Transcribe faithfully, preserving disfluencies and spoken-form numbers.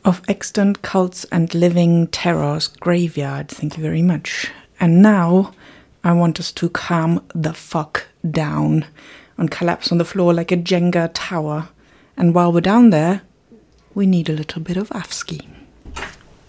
of Extant Cults and Living Terrors Graveyard. Thank you very much. And now I want us to calm the fuck down and collapse on the floor like a Jenga tower. And while we're down there, we need a little bit of Afsky.